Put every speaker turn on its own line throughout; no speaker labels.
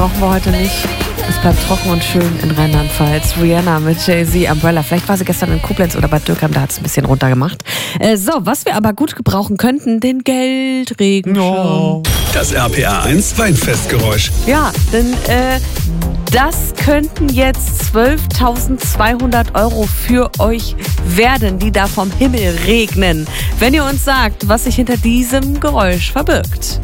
brauchen wir heute nicht. Es bleibt trocken und schön in Rheinland-Pfalz. Rihanna mit Jay-Z, Umbrella. Vielleicht war sie gestern in Koblenz oder Bad Dürkheim, da hat es ein bisschen runtergemacht. So, was wir aber gut gebrauchen könnten, den Geldregenschirm.
Das RPA 1 Weinfestgeräusch.
Ja, denn das könnten jetzt 12.200 € für euch werden, die da vom Himmel regnen. Wenn ihr uns sagt, was sich hinter diesem Geräusch verbirgt.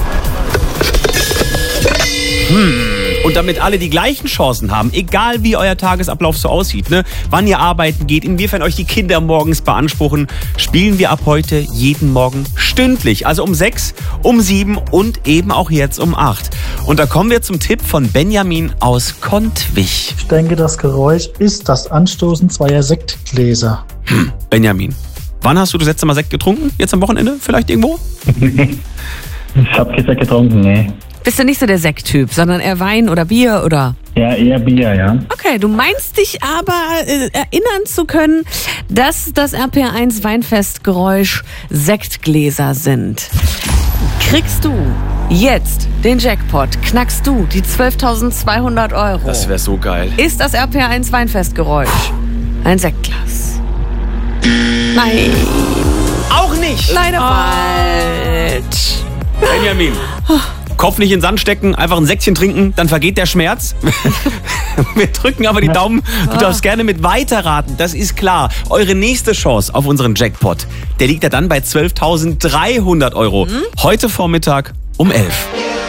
Und damit alle die gleichen Chancen haben, egal wie euer Tagesablauf so aussieht, ne? Wann ihr arbeiten geht, inwiefern euch die Kinder morgens beanspruchen, spielen wir ab heute jeden Morgen stündlich. Also um 6, um 7 und eben auch jetzt um 8. Und da kommen wir zum Tipp von Benjamin aus Kontwich.
Ich denke, das Geräusch ist das Anstoßen zweier Sektgläser.
Benjamin, wann hast du das letzte Mal Sekt getrunken? Jetzt am Wochenende vielleicht irgendwo?
Ich habe keinen Sekt getrunken, nee.
Bist du nicht so der Sekttyp, sondern eher Wein oder Bier oder?
Ja, eher Bier, ja.
Okay, du meinst dich aber erinnern zu können, dass das RPA1 Weinfestgeräusch Sektgläser sind. Kriegst du jetzt den Jackpot, knackst du die 12.200 €.
Das wäre so geil.
Ist das RPA1 Weinfestgeräusch ein Sektglas? Nein.
Auch nicht!
Leider falsch.
Benjamin, Kopf nicht in den Sand stecken, einfach ein Säckchen trinken, dann vergeht der Schmerz. Wir drücken aber die Daumen. Du darfst gerne mit weiterraten, das ist klar. Eure nächste Chance auf unseren Jackpot, der liegt ja dann bei 12.300 €. Heute Vormittag um 11.